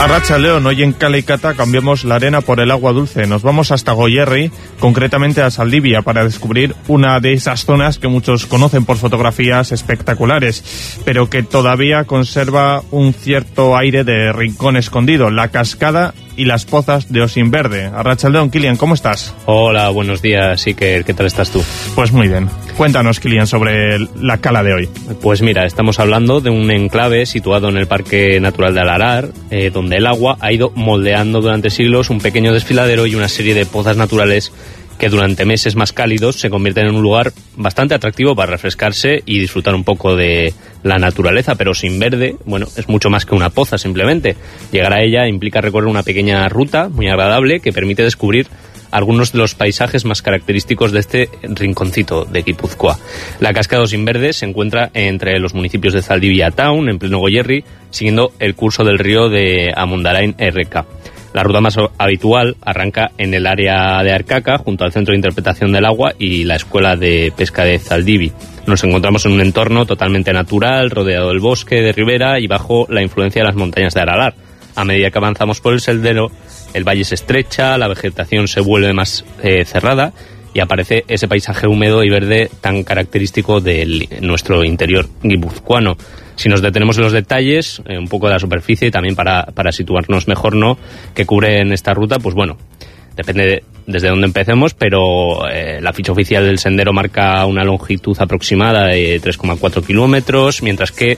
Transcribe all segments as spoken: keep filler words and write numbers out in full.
Arratsaldeon, hoy en Cala y Cata cambiamos la arena por el agua dulce. Nos vamos hasta Goierri, concretamente a Zaldivia, para descubrir una de esas zonas que muchos conocen por fotografías espectaculares, pero que todavía conserva un cierto aire de rincón escondido, la cascada y las pozas de Osinverde. Arratsaldeon, Kilian, ¿cómo estás? Hola, buenos días, Iker, ¿qué tal estás tú? Pues muy bien. Cuéntanos, Kilian, sobre la cala de hoy. Pues mira, estamos hablando de un enclave situado en el Parque Natural de Aralar, eh, donde el agua ha ido moldeando durante siglos un pequeño desfiladero y una serie de pozas naturales que durante meses más cálidos se convierten en un lugar bastante atractivo para refrescarse y disfrutar un poco de la naturaleza, pero Osinverde, bueno, es mucho más que una poza simplemente. Llegar a ella implica recorrer una pequeña ruta muy agradable que permite descubrir algunos de los paisajes más característicos de este rinconcito de Guipúzcoa. La cascada de Osinverde se encuentra entre los municipios de Zaldivia Town, en pleno Goierri, siguiendo el curso del río de Amundarain R K. La ruta más habitual arranca en el área de Arcaca, junto al Centro de Interpretación del Agua y la Escuela de Pesca de Zaldivi. Nos encontramos en un entorno totalmente natural, rodeado del bosque de ribera y bajo la influencia de las montañas de Aralar. A medida que avanzamos por el sendero, el valle se estrecha, la vegetación se vuelve más eh, cerrada y aparece ese paisaje húmedo y verde tan característico de nuestro interior guipuzcoano. Si nos detenemos en los detalles, eh, un poco de la superficie y también para, para situarnos mejor, ¿no?, que cubre en esta ruta, pues bueno, depende de, desde dónde empecemos, pero eh, la ficha oficial del sendero marca una longitud aproximada de tres coma cuatro kilómetros, mientras que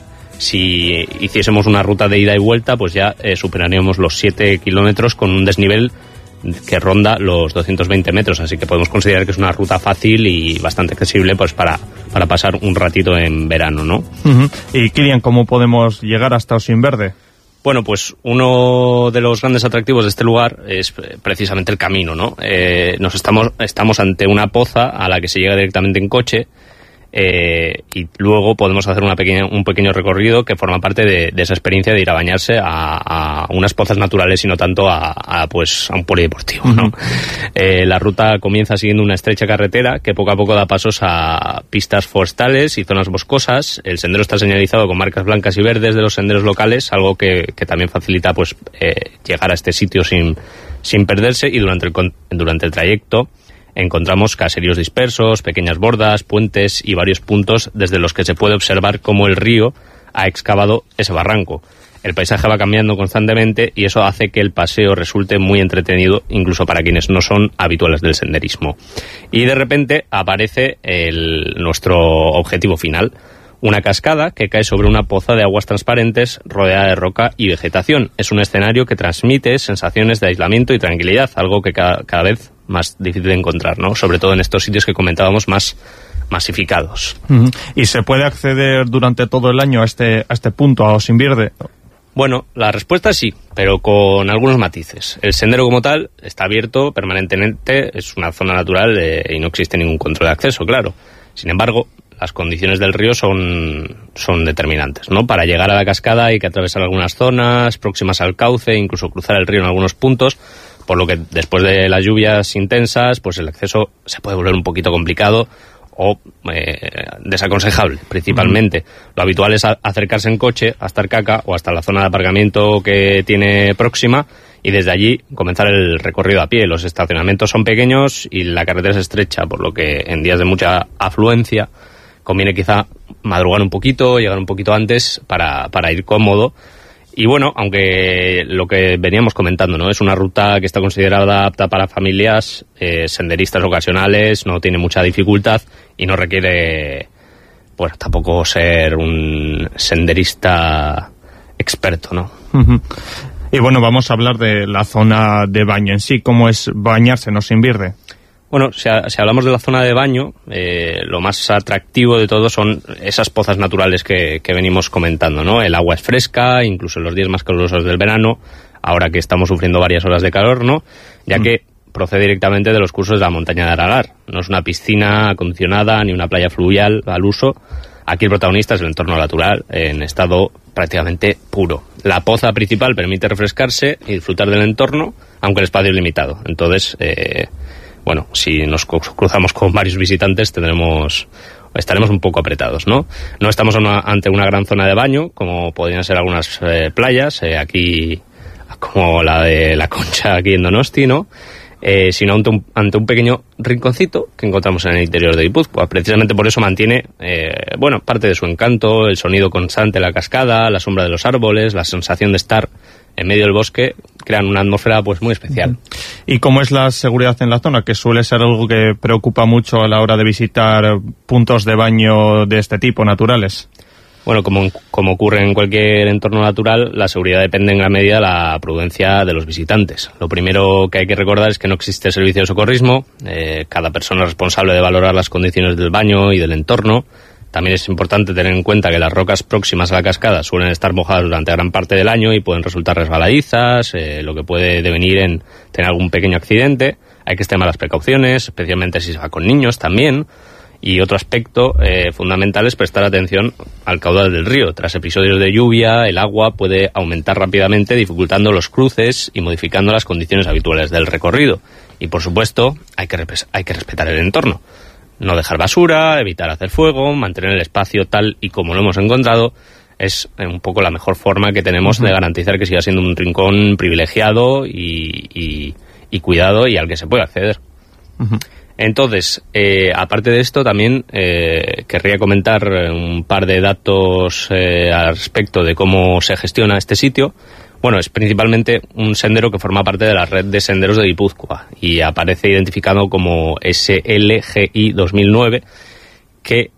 si hiciésemos una ruta de ida y vuelta, pues ya eh, superaríamos los siete kilómetros con un desnivel que ronda los doscientos veinte metros, así que podemos considerar que es una ruta fácil y bastante accesible pues para, para pasar un ratito en verano, ¿no? Uh-huh. Y Kilian, ¿cómo podemos llegar hasta Osinverde? Bueno, pues uno de los grandes atractivos de este lugar es precisamente el camino, ¿no? Eh, nos estamos, estamos ante una poza a la que se llega directamente en coche. Eh, y luego podemos hacer una pequeña, un pequeño recorrido que forma parte de, de esa experiencia de ir a bañarse a, a unas pozas naturales y no tanto a, a, pues, a un polideportivo, ¿no? Uh-huh. Eh, la ruta comienza siguiendo una estrecha carretera que poco a poco da pasos a pistas forestales y zonas boscosas. El sendero está señalizado con marcas blancas y verdes de los senderos locales, algo que, que también facilita pues eh, llegar a este sitio sin, sin perderse, y durante el, durante el trayecto encontramos caseríos dispersos, pequeñas bordas, puentes y varios puntos desde los que se puede observar cómo el río ha excavado ese barranco. El paisaje va cambiando constantemente y eso hace que el paseo resulte muy entretenido, incluso para quienes no son habituales del senderismo. Y de repente aparece el, nuestro objetivo final, una cascada que cae sobre una poza de aguas transparentes rodeada de roca y vegetación. Es un escenario que transmite sensaciones de aislamiento y tranquilidad, algo que cada, cada vez más difícil de encontrar, ¿no? Sobre todo en estos sitios que comentábamos más masificados. Uh-huh. ¿Y se puede acceder durante todo el año a este, a este punto, a Osinverde? Bueno, la respuesta es sí, pero con algunos matices. El sendero como tal está abierto permanentemente, es una zona natural eh, y no existe ningún control de acceso, claro. Sin embargo, las condiciones del río son, son determinantes, ¿no? Para llegar a la cascada hay que atravesar algunas zonas próximas al cauce, incluso cruzar el río en algunos puntos, por lo que después de las lluvias intensas, pues el acceso se puede volver un poquito complicado o eh, desaconsejable, principalmente. Mm. Lo habitual es a- acercarse en coche hasta Arcaca o hasta la zona de aparcamiento que tiene próxima y desde allí comenzar el recorrido a pie. Los estacionamientos son pequeños y la carretera es estrecha, por lo que en días de mucha afluencia conviene quizá madrugar un poquito, llegar un poquito antes para, para ir cómodo. Y bueno, aunque lo que veníamos comentando, ¿no?, es una ruta que está considerada apta para familias, eh, senderistas ocasionales, no tiene mucha dificultad y no requiere, bueno, tampoco ser un senderista experto, ¿no? Uh-huh. Y bueno, vamos a hablar de la zona de baño en sí. ¿Cómo es bañarse en Osinverde? Bueno, si, a, si hablamos de la zona de baño, eh, lo más atractivo de todo son esas pozas naturales que, que venimos comentando, ¿no? El agua es fresca, incluso en los días más calurosos del verano, ahora que estamos sufriendo varias horas de calor, ¿no? Ya mm. que procede directamente de los cursos de la montaña de Aralar. No es una piscina acondicionada ni una playa fluvial al uso. Aquí el protagonista es el entorno natural, en estado prácticamente puro. La poza principal permite refrescarse y disfrutar del entorno, aunque el espacio es limitado. Entonces, eh, bueno, si nos cruzamos con varios visitantes tendremos, estaremos un poco apretados, ¿no? No estamos una, ante una gran zona de baño, como podrían ser algunas eh, playas. Eh, aquí como la de la Concha aquí en Donosti, ¿no? Eh, sino ante un, ante un pequeño rinconcito que encontramos en el interior de Guipúzcoa. Precisamente por eso mantiene, eh, bueno, parte de su encanto, el sonido constante de la cascada, la sombra de los árboles, la sensación de estar en medio del bosque, crean una atmósfera pues muy especial. ¿Y cómo es la seguridad en la zona? Que suele ser algo que preocupa mucho a la hora de visitar puntos de baño de este tipo, naturales. Bueno, como, como ocurre en cualquier entorno natural, la seguridad depende en gran medida de la prudencia de los visitantes. Lo primero que hay que recordar es que no existe servicio de socorrismo. Eh, cada persona es responsable de valorar las condiciones del baño y del entorno. También es importante tener en cuenta que las rocas próximas a la cascada suelen estar mojadas durante gran parte del año y pueden resultar resbaladizas, eh, lo que puede devenir en tener algún pequeño accidente. Hay que extremar las precauciones, especialmente si se va con niños también. Y otro aspecto eh, fundamental es prestar atención al caudal del río. Tras episodios de lluvia, el agua puede aumentar rápidamente, dificultando los cruces y modificando las condiciones habituales del recorrido. Y, por supuesto, hay que, hay que respetar el entorno. No dejar basura, evitar hacer fuego, mantener el espacio tal y como lo hemos encontrado. Es un poco la mejor forma que tenemos uh-huh. de garantizar que siga siendo un rincón privilegiado y, y, y cuidado y al que se puede acceder. Uh-huh. Entonces, eh, aparte de esto, también eh, querría comentar un par de datos eh, al respecto de cómo se gestiona este sitio. Bueno, es principalmente un sendero que forma parte de la red de senderos de Guipúzcoa y aparece identificado como S L G I dos mil nueve, que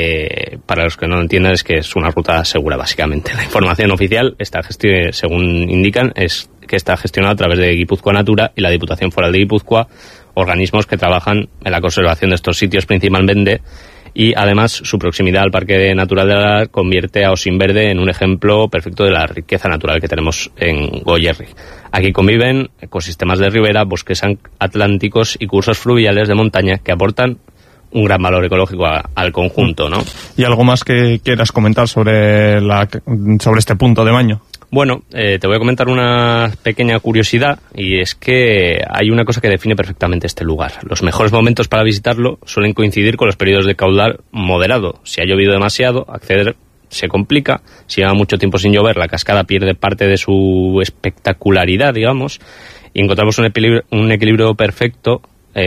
eh, para los que no lo entiendan es que es una ruta segura, básicamente. La información oficial, está gesti- según indican, es que está gestionada a través de Guipúzcoa Natura y la Diputación Foral de Guipúzcoa, organismos que trabajan en la conservación de estos sitios principalmente, y además su proximidad al Parque Natural de Aralar convierte a Osinverde en un ejemplo perfecto de la riqueza natural que tenemos en Goierri. Aquí conviven ecosistemas de ribera, bosques atlánticos y cursos fluviales de montaña que aportan un gran valor ecológico a, al conjunto, ¿no? ¿Y algo más que quieras comentar sobre, la, sobre este punto de baño? Bueno, eh, te voy a comentar una pequeña curiosidad, y es que hay una cosa que define perfectamente este lugar. Los mejores momentos para visitarlo suelen coincidir con los periodos de caudal moderado. Si ha llovido demasiado, acceder se complica. Si lleva mucho tiempo sin llover, la cascada pierde parte de su espectacularidad, digamos, y encontramos un equilibrio, un equilibrio perfecto.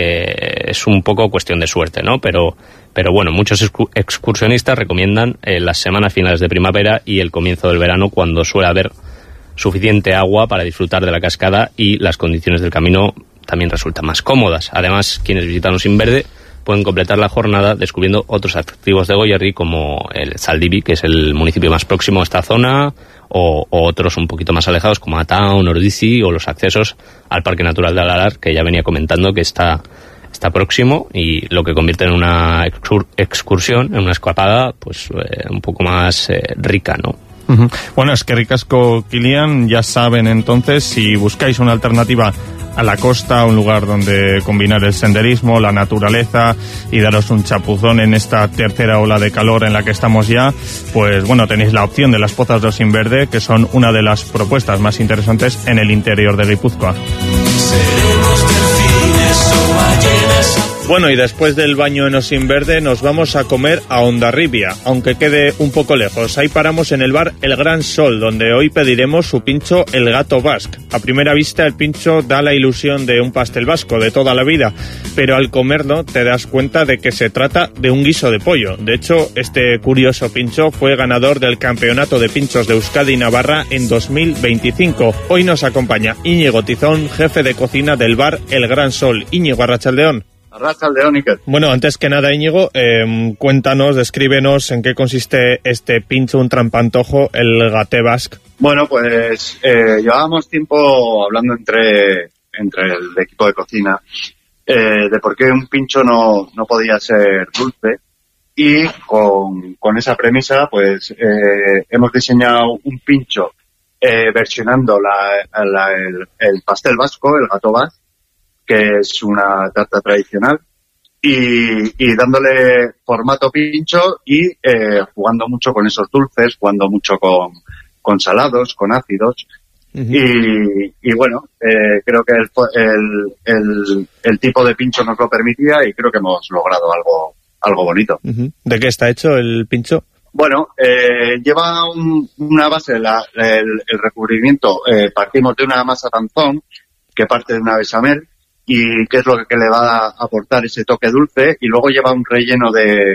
Eh, es un poco cuestión de suerte, ¿no? Pero, pero bueno, muchos excursionistas recomiendan eh, las semanas finales de primavera y el comienzo del verano, cuando suele haber suficiente agua para disfrutar de la cascada y las condiciones del camino también resultan más cómodas. Además, quienes visitan Osinverde pueden completar la jornada descubriendo otros atractivos de Goierri, como el Zaldibi, que es el municipio más próximo a esta zona, o, o otros un poquito más alejados como Ataun, Ordizi, o los accesos al Parque Natural de Aralar, que ya venía comentando que está, está próximo, y lo que convierte en una excur- excursión, en una escapada, pues eh, un poco más eh, rica, ¿no? Uh-huh. Bueno, es que ricasco, Kilian. Ya saben, entonces, si buscáis una alternativa a la costa, un lugar donde combinar el senderismo, la naturaleza y daros un chapuzón en esta tercera ola de calor en la que estamos ya, pues bueno, tenéis la opción de las Pozas de Osinverde, que son una de las propuestas más interesantes en el interior de Guipúzcoa. Bueno, y después del baño en Osinverde nos vamos a comer a Hondarribia, aunque quede un poco lejos. Ahí paramos en el bar El Gran Sol, donde hoy pediremos su pincho El Gato Basc. A primera vista el pincho da la ilusión de un pastel vasco de toda la vida, pero al comerlo te das cuenta de que se trata de un guiso de pollo. De hecho, este curioso pincho fue ganador del Campeonato de Pinchos de Euskadi y Navarra en dos mil veinticinco. Hoy nos acompaña Íñigo Tizón, jefe de cocina del bar El Gran Sol. Íñigo, arratsaldeón. Arratsaldeón, Iker. Bueno, antes que nada, Íñigo, eh, cuéntanos, descríbenos en qué consiste este pincho, un trampantojo, el Gate Basc. Bueno, pues eh, llevábamos tiempo hablando entre, entre el equipo de cocina eh, de por qué un pincho no, no podía ser dulce, y con, con esa premisa pues eh, hemos diseñado un pincho eh, versionando la, la, el, el pastel vasco, el Gato Basc, que es una tarta tradicional, y, y dándole formato pincho y eh, jugando mucho con esos dulces, jugando mucho con, con salados, con ácidos. Uh-huh. Y, y bueno, eh, creo que el, el, el, el tipo de pincho nos lo permitía, y creo que hemos logrado algo, algo bonito. Uh-huh. ¿De qué está hecho el pincho? Bueno, eh, lleva un, una base, la, el, el recubrimiento, eh, partimos de una masa tanzón que parte de una bechamel y que es lo que le va a aportar ese toque dulce, y luego lleva un relleno de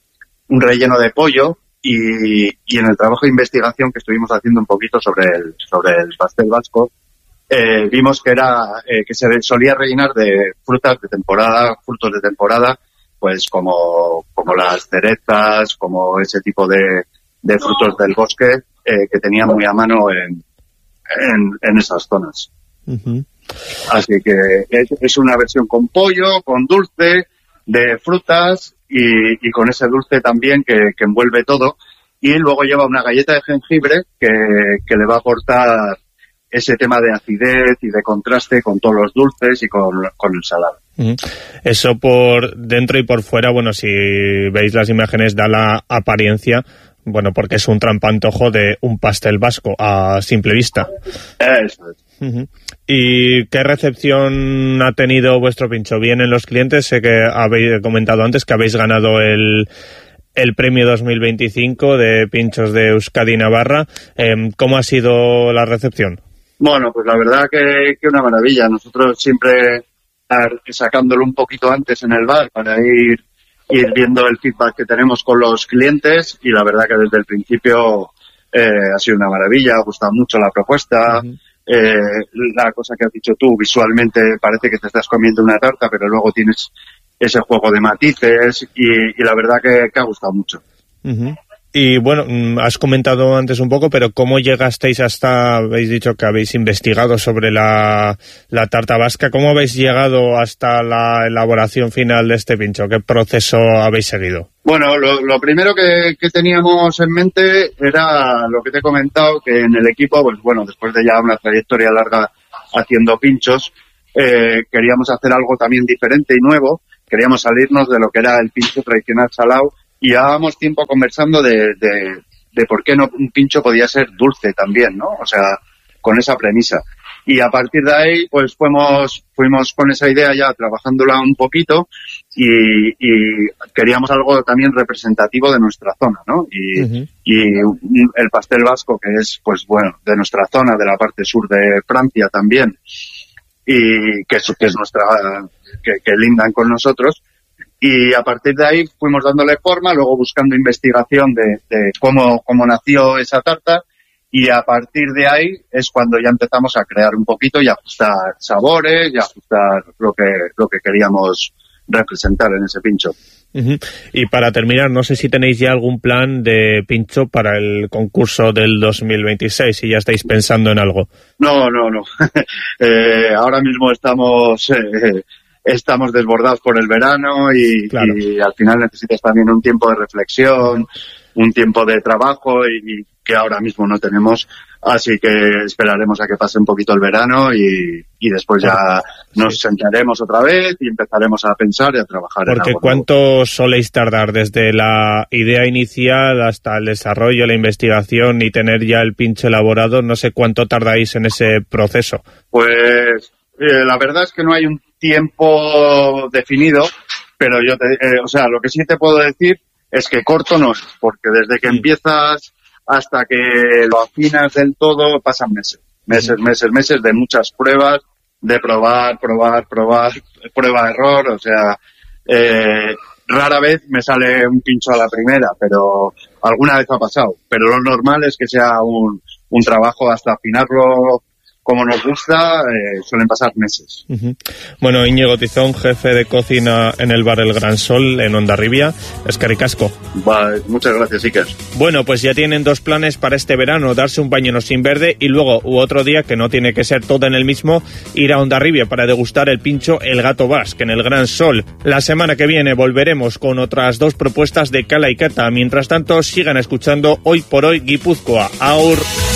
un relleno de pollo y, y en el trabajo de investigación que estuvimos haciendo un poquito sobre el sobre el pastel vasco, eh, vimos que era eh, que se solía rellenar de frutas de temporada, frutos de temporada, pues como como las cerezas, como ese tipo de, de frutos del bosque eh, que tenían muy a mano en en, en esas zonas. Uh-huh. Así que es, es una versión con pollo, con dulce, de frutas y, y con ese dulce también que, que envuelve todo. Y luego lleva una galleta de jengibre que, que le va a aportar ese tema de acidez y de contraste con todos los dulces y con, con el salado. Eso por dentro y por fuera, bueno, si veis las imágenes da la apariencia, bueno, porque es un trampantojo de un pastel vasco a simple vista. Eso es. Uh-huh. ¿Y qué recepción ha tenido vuestro pincho? ¿Vienen los clientes? Sé que habéis comentado antes que habéis ganado el, el premio dos mil veinticinco de pinchos de Euskadi Navarra. Eh, ¿Cómo ha sido la recepción? Bueno, pues la verdad que, que una maravilla. Nosotros siempre sacándolo un poquito antes en el bar para ir, ir viendo el feedback que tenemos con los clientes, y la verdad que desde el principio eh, ha sido una maravilla, ha gustado mucho la propuesta. Uh-huh. Eh, la cosa que has dicho tú, visualmente parece que te estás comiendo una tarta, pero luego tienes ese juego de matices y, y la verdad que, que ha gustado mucho. Uh-huh. Y bueno, has comentado antes un poco, pero ¿cómo llegasteis hasta, habéis dicho que habéis investigado sobre la, la tarta vasca, ¿cómo habéis llegado hasta la elaboración final de este pincho? ¿Qué proceso habéis seguido? Bueno, lo, lo primero que, que teníamos en mente era lo que te he comentado, que en el equipo, pues bueno, después de ya una trayectoria larga haciendo pinchos, eh, queríamos hacer algo también diferente y nuevo, queríamos salirnos de lo que era el pincho tradicional salado, y llevábamos tiempo conversando de, de, de por qué no un pincho podía ser dulce también, ¿no? O sea, con esa premisa. Y a partir de ahí, pues fuimos, fuimos con esa idea ya trabajándola un poquito y, y queríamos algo también representativo de nuestra zona, ¿no? Y, uh-huh. y el pastel vasco, que es, pues bueno, de nuestra zona, de la parte sur de Francia también, y que es, que es nuestra, que, que lindan con nosotros. Y a partir de ahí fuimos dándole forma, luego buscando investigación de, de cómo, cómo nació esa tarta, y a partir de ahí es cuando ya empezamos a crear un poquito y ajustar sabores y ajustar lo que, lo que queríamos representar en ese pincho. Uh-huh. Y para terminar, no sé si tenéis ya algún plan de pincho para el concurso del dos mil veintiséis, si ya estáis pensando en algo. No, no, no. eh, ahora mismo estamos... Eh, Estamos desbordados por el verano y, claro. y al final necesitas también un tiempo de reflexión, un tiempo de trabajo y, y que ahora mismo no tenemos. Así que esperaremos a que pase un poquito el verano y, y después ya nos sí. sentaremos otra vez y empezaremos a pensar y a trabajar. Porque en algo ¿cuánto nuevo. soléis tardar desde la idea inicial hasta el desarrollo, la investigación y tener ya el pincho elaborado? No sé cuánto tardáis en ese proceso. Pues eh, la verdad es que no hay un tiempo definido, pero yo te, eh, o sea, lo que sí te puedo decir es que corto no es, porque desde que empiezas hasta que lo afinas del todo pasan meses, meses, meses, meses de muchas pruebas, de probar, probar, probar, prueba error, o sea, eh, rara vez me sale un pincho a la primera, pero alguna vez ha pasado, pero lo normal es que sea un, un trabajo hasta afinarlo como nos gusta, eh, suelen pasar meses. Uh-huh. Bueno, Íñigo Tizón, jefe de cocina en el bar El Gran Sol, en Hondarribia. Eskerrik asko. Vale, muchas gracias, Iker. Bueno, pues ya tienen dos planes para este verano, darse un baño en Ossín Verde y luego, u otro día, que no tiene que ser todo en el mismo, ir a Hondarribia para degustar el pincho El Gato Basque en el Gran Sol. La semana que viene volveremos con otras dos propuestas de cala y cata. Mientras tanto, sigan escuchando Hoy por Hoy Guipúzcoa. Aur.